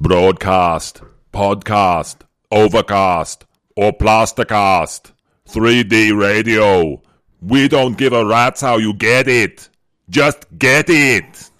Broadcast, podcast, overcast, or plastercast. 3D radio. We don't give a rat's how you get it. Just get it.